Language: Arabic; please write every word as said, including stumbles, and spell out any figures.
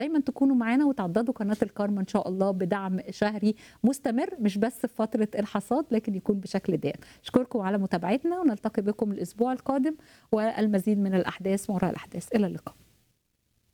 دايمًا تكونوا معانا وتعضّدوا قناة الكارما إن شاء الله بدعم شهري مستمر، مش بس في فترة الحصاد لكن يكون بشكل دائم. أشكركم على متابعتنا ونلتقي بكم الأسبوع القادم والمزيد من الأحداث ما وراء الأحداث، إلى اللقاء.